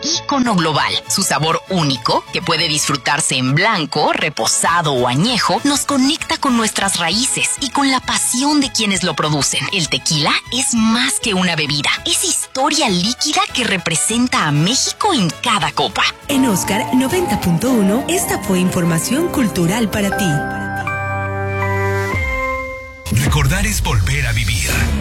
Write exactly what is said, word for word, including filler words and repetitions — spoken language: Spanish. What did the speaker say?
ícono global. Su sabor único, que puede disfrutarse en blanco, reposado o añejo, nos conecta con nuestras raíces y con la pasión de quienes lo producen. El tequila es más que una bebida, es historia líquida que representa a México en cada copa. En Oscar noventa punto uno, esta fue información cultural para ti. Recordar es volver a vivir.